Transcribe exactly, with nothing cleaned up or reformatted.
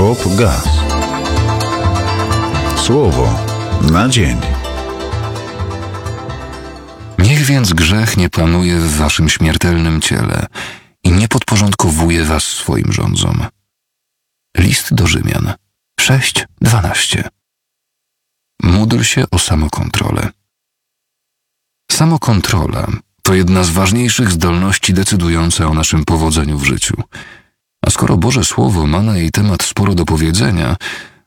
Bob Gass. Słowo na dzień. Niech więc grzech nie panuje w waszym śmiertelnym ciele i nie podporządkowuje was swoim rządzom. List do Rzymian sześć dwanaście. Módl się o samokontrolę. Samokontrola to jedna z ważniejszych zdolności decydująca o naszym powodzeniu w życiu. A skoro Boże Słowo ma na jej temat sporo do powiedzenia,